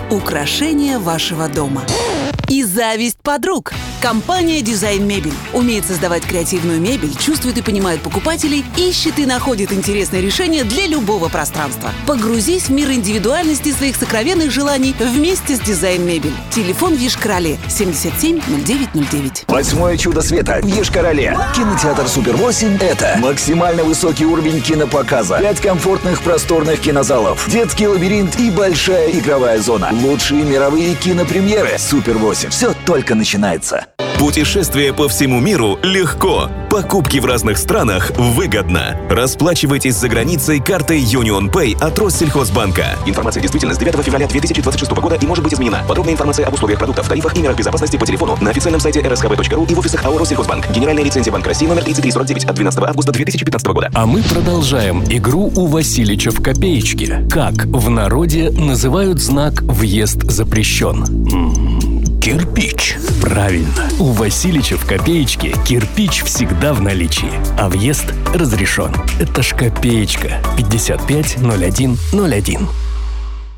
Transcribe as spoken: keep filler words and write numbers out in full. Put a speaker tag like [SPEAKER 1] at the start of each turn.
[SPEAKER 1] украшение вашего дома. И зависть подруг. Компания «Дизайн Мебель» умеет создавать креативную мебель, чувствует и понимает покупателей, ищет и находит интересные решения для любого пространства. Погрузись в мир индивидуальности своих сокровенных желаний вместе с «Дизайн Мебель». Телефон в Йошкар-Оле семьдесят семь ноль девять ноль девять.
[SPEAKER 2] Восьмое чудо света в Йошкар-Оле. Кинотеатр Супер восемь – это максимально высокий уровень кинопоказа, пять комфортных просторных кинозалов, детский лабиринт и большая игровая зона. Лучшие мировые кинопремьеры. Супер восемь. Все только начинается.
[SPEAKER 3] Путешествие по всему миру легко. Покупки в разных странах выгодно. Расплачивайтесь за границей картой Union Pay от Россельхозбанка. Информация действительна с девятого февраля две тысячи двадцать шестого года и может быть изменена. Подробная информация об условиях продуктов, тарифах и мерах безопасности по телефону на официальном сайте эр эс ка бэ точка ру и в офисах АО «Россельхозбанк». Генеральная лицензия Банка России номер тридцать три сорок девять от двенадцатого августа две тысячи пятнадцатого года.
[SPEAKER 4] А мы продолжаем игру у Василича в копеечке. Как в народе называют знак «Въезд запрещен»? Кирпич. Правильно. У Василича в копеечке кирпич всегда в наличии, а въезд разрешен. Это ж копеечка. пятьдесят пять ноль один ноль один.